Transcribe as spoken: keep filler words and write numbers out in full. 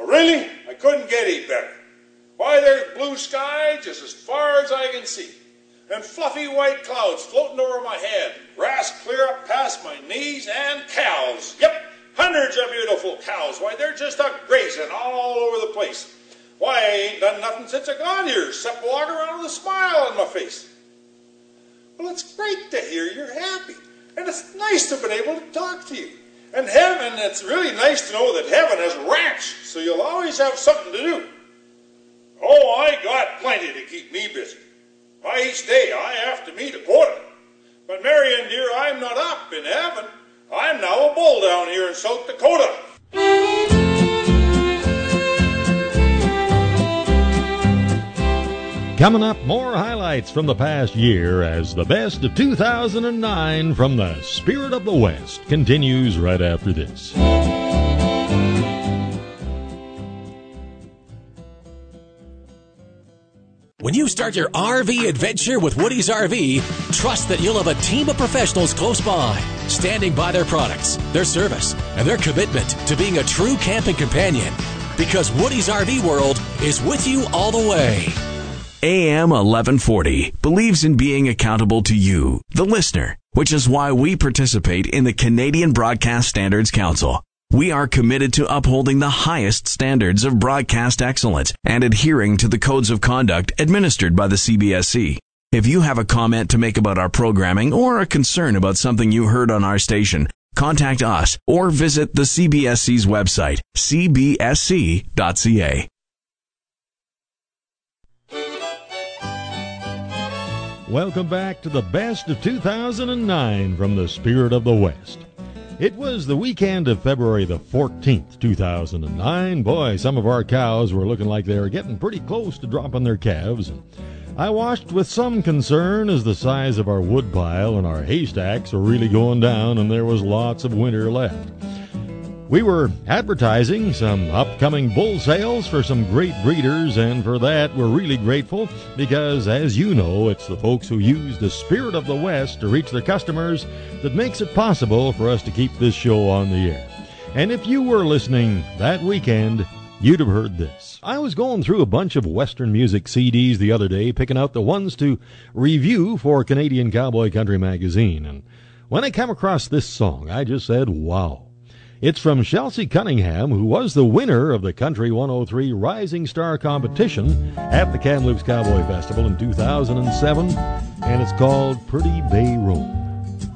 really? I couldn't get any better. Why, there's blue sky just as far as I can see, and fluffy white clouds floating over my head, grass clear up past my knees, and cows. Yep, hundreds of beautiful cows. Why, they're just a grazing all over the place. Why, I ain't done nothing since I got here, except walk around with a smile on my face. Well, it's great to hear you're happy, and it's nice to have been able to talk to you. And heaven, it's really nice to know that heaven has a ranch, so you'll always have something to do. Oh, I got plenty to keep me busy. Why, each day I have to meet a quota. But Marion, dear, I'm not up in heaven. I'm now a bull down here in South Dakota. Coming up, more highlights from the past year as the best of two thousand nine from the Spirit of the West continues right after this. When you start your R V adventure with Woody's R V, trust that you'll have a team of professionals close by, standing by their products, their service, and their commitment to being a true camping companion. Because Woody's R V World is with you all the way. A M eleven forty believes in being accountable to you, the listener, which is why we participate in the Canadian Broadcast Standards Council. We are committed to upholding the highest standards of broadcast excellence and adhering to the codes of conduct administered by the C B S C. If you have a comment to make about our programming or a concern about something you heard on our station, contact us or visit the C B S C's website, c b s c dot c a. Welcome back to the best of two thousand nine from the Spirit of the West. It was the weekend of February the fourteenth, two thousand nine. Boy, some of our cows were looking like they were getting pretty close to dropping their calves. I watched with some concern as the size of our wood pile and our haystacks were really going down and there was lots of winter left. We were advertising some upcoming bull sales for some great breeders, and for that we're really grateful because, as you know, it's the folks who use the Spirit of the West to reach their customers that makes it possible for us to keep this show on the air. And if you were listening that weekend, you'd have heard this. I was going through a bunch of Western music C Ds the other day, picking out the ones to review for Canadian Cowboy Country Magazine, and when I came across this song, I just said, wow. It's from Chelsea Cunningham, who was the winner of the Country one oh three Rising Star competition at the Kamloops Cowboy Festival in two thousand seven, and it's called Pretty Bay Road.